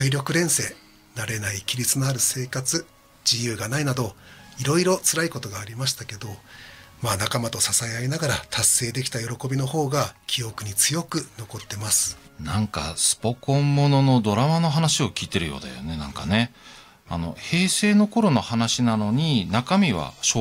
体力連戦、慣れない規律のある生活、自由がないなど、いろいろ辛いことがありましたけど、仲間と支え合いながら達成できた喜びの方が記憶に強く残ってます。 なんかスポコンもののドラマの話を聞いてるようだよね。なんかね、平成の頃の話なのに中身は昭